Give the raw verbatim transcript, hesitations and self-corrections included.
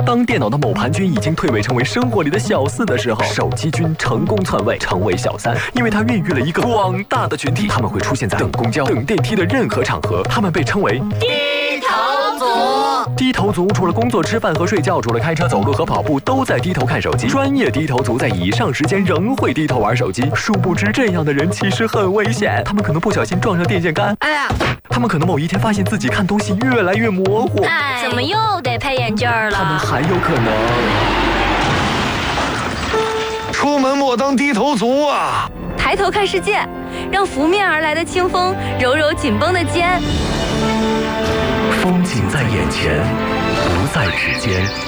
当电脑的某盘菌已经蜕围成为生活里的小四的时候，手机菌成功篡位，成为小三，因为它孕育了一个广大的群体，他们会出现在等公交、等电梯的任何场合，他们被称为低头族。 低头族除了工作、吃饭和睡觉，除了开车、走路和跑步，都在低头看手机。专业低头族在以上时间仍会低头玩手机，殊不知这样的人其实很危险，他们可能不小心撞上电线杆。 哎呀， 他们可能某一天发现自己看东西越来越模糊。 哎，怎么又得配眼镜了？ 他们还有可能出门莫当低头族啊！ 抬头看世界，让拂面而来的清风揉揉紧绷的肩。 风景在眼前，不在指尖。